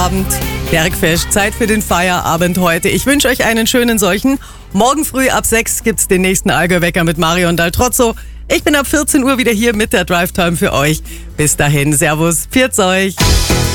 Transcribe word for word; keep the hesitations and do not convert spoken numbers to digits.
Abend, Bergfest, Zeit für den Feierabend heute. Ich wünsche euch einen schönen solchen. Morgen früh ab sechs gibt's den nächsten Allgäu-Wecker mit Marion Daltrozzo. Ich bin ab vierzehn Uhr wieder hier mit der Drive Time für euch. Bis dahin, Servus, pfiat's euch.